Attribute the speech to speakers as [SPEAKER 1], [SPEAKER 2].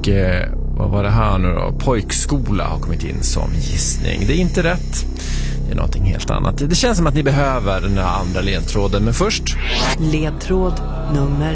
[SPEAKER 1] Och vad var det här nu då? Pojkskola har kommit in som gissning. Det är inte rätt. Det är någonting helt annat. Det känns som att ni behöver den här andra ledtråden. Men först...
[SPEAKER 2] Ledtråd nummer